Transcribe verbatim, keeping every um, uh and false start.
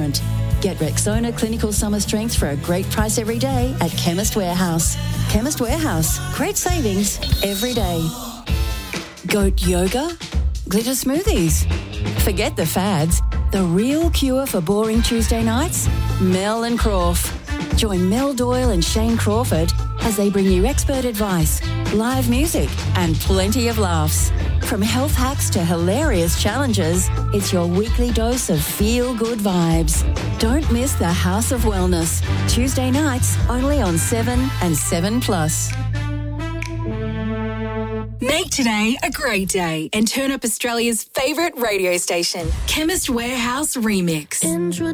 different. Get Rexona Clinical Summer Strength for a great price every day at Chemist Warehouse. Chemist Warehouse. Great savings every day. Goat yoga? Glitter smoothies? Forget the fads. The real cure for boring Tuesday nights? Mel and Crawf. Join Mel Doyle and Shane Crawford as they bring you expert advice, live music and plenty of laughs. From health hacks to hilarious challenges, it's your weekly dose of feel-good vibes. Don't miss the House of Wellness. Tuesday nights only on seven and seven plus. Make today a great day and turn up Australia's favourite radio station, Chemist Warehouse Remix. Introduce